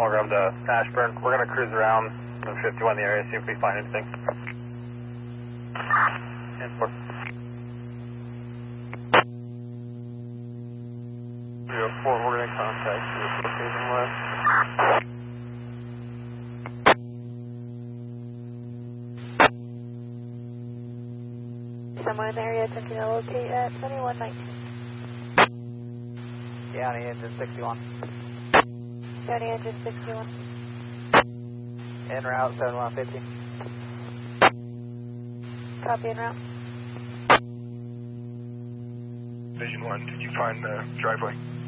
I'll grab the Ashburn. We're going to cruise around in 51 the area, see if we find anything. And 4. 304, we're going to contact you with location west. Someone in the area attempting to locate at 2119. County engine 61. County engine 61. En route 7150. Copy en route. Vision 1, did you find the driveway?